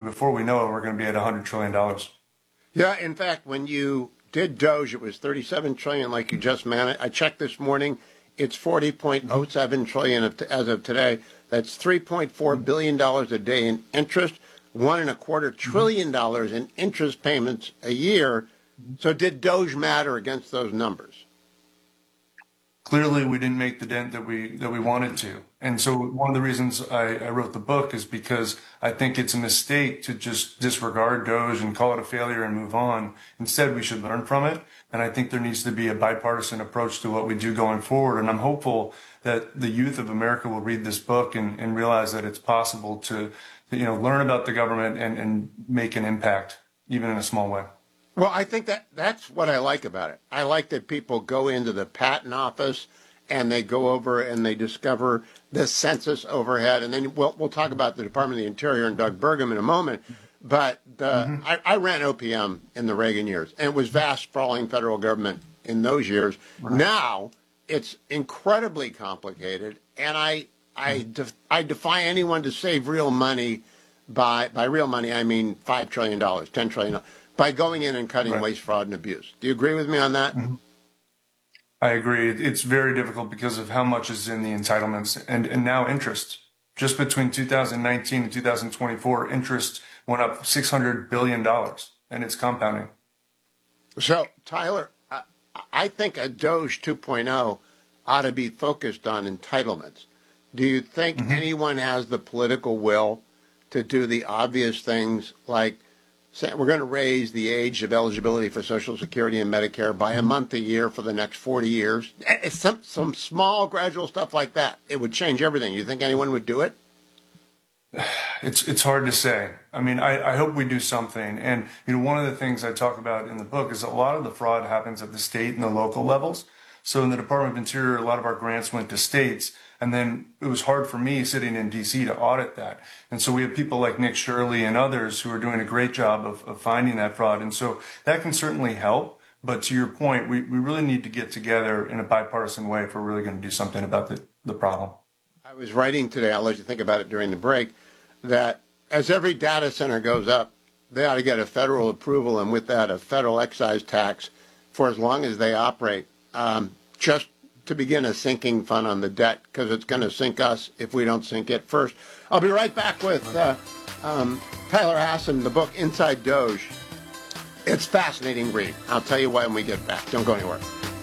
before we know it, we're going to be at $100 trillion. Yeah, in fact, when you did Doge, it was 37 trillion, like you just managed. I checked this morning; it's 40.07 trillion as of today. That's $3.4 billion a day in interest, $1.25 trillion in interest payments a year. So, did Doge matter against those numbers? Clearly, we didn't make the dent that we wanted to. And so one of the reasons I wrote the book is because I think it's a mistake to just disregard Doge and call it a failure and move on. Instead, we should learn from it. And I think there needs to be a bipartisan approach to what we do going forward. And I'm hopeful that the youth of America will read this book and realize that it's possible to learn about the government and make an impact, even in a small way. Well, I think that's what I like about it. I like that people go into the patent office and they go over and they discover the census overhead. And then we'll talk about the Department of the Interior and Doug Burgum in a moment. But I ran OPM in the Reagan years, and it was vast, sprawling federal government in those years. Right. Now it's incredibly complicated, and I defy anyone to save real money. By real money, I mean $5 trillion, $10 trillion. By going in and cutting waste, fraud, and abuse. Do you agree with me on that? Mm-hmm. I agree. It's very difficult because of how much is in the entitlements and now interest. Just between 2019 and 2024, interest went up $600 billion, and it's compounding. So, Tyler, I think a Doge 2.0 ought to be focused on entitlements. Do you think anyone has the political will to do the obvious things like we're going to raise the age of eligibility for Social Security and Medicare by a month a year for the next 40 years. It's some small, gradual stuff like that. It would change everything. You think anyone would do it? It's hard to say. I mean, I hope we do something. And, one of the things I talk about in the book is a lot of the fraud happens at the state and the local levels. So in the Department of Interior, a lot of our grants went to states. And then it was hard for me sitting in D.C. to audit that. And so we have people like Nick Shirley and others who are doing a great job of finding that fraud. And so that can certainly help. But to your point, we really need to get together in a bipartisan way if we're really going to do something about the problem. I was writing today, I'll let you think about it during the break, that as every data center goes up, they ought to get a federal approval and with that a federal excise tax for as long as they operate, just to begin a sinking fund on the debt, because it's going to sink us if we don't sink it first. I'll be right back with Tyler Hasson, the book Inside Doge. It's fascinating read. I'll tell you why when we get back. Don't go anywhere.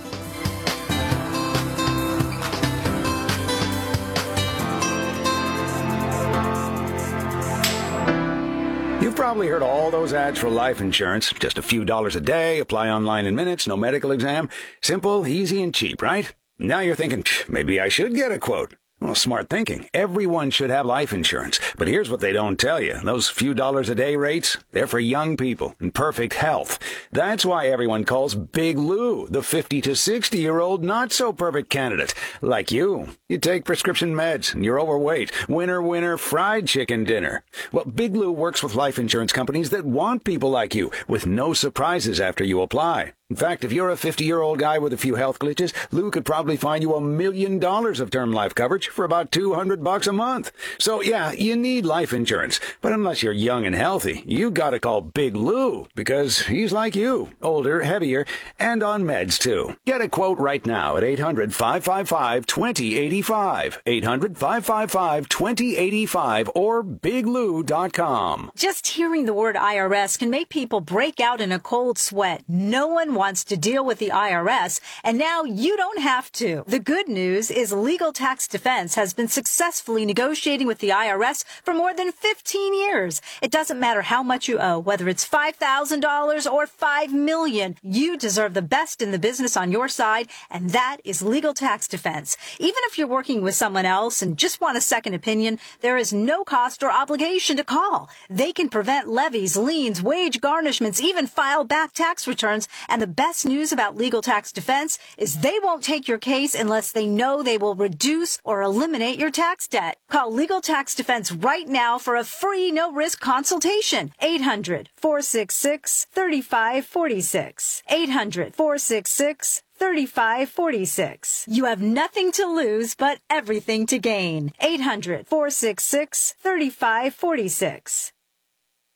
You've probably heard all those ads for life insurance. Just a few dollars a day, apply online in minutes, no medical exam. Simple, easy, and cheap, right? Now you're thinking, maybe I should get a quote. Well, smart thinking. Everyone should have life insurance. But here's what they don't tell you. Those few dollars a day rates, they're for young people in perfect health. That's why everyone calls Big Lou the 50 to 60-year-old not-so-perfect candidate. Like you. You take prescription meds and you're overweight. Winner, fried chicken dinner. Well, Big Lou works with life insurance companies that want people like you with no surprises after you apply. In fact, if you're a 50-year-old guy with a few health glitches, Lou could probably find you $1 million of term life coverage for about $200 a month. So, yeah, you need life insurance. But unless you're young and healthy, you gotta call Big Lou, because he's like you, older, heavier, and on meds, too. Get a quote right now at 800-555-2085, 800-555-2085, or biglou.com. Just hearing the word IRS can make people break out in a cold sweat. No one wants to deal with the IRS, and now you don't have to. The good news is Legal Tax Defense has been successfully negotiating with the IRS for more than 15 years. It doesn't matter how much you owe, whether it's $5,000 or $5 million. You deserve the best in the business on your side, and that is Legal Tax Defense. Even if you're working with someone else and just want a second opinion, there is no cost or obligation to call. They can prevent levies, liens, wage garnishments, even file back tax returns. And the best news about Legal Tax Defense is they won't take your case unless they know they will reduce or eliminate your tax debt. Call Legal Tax Defense right now for a free, no-risk consultation. 800-466-3546. 800-466-3546. You have nothing to lose but everything to gain. 800-466-3546.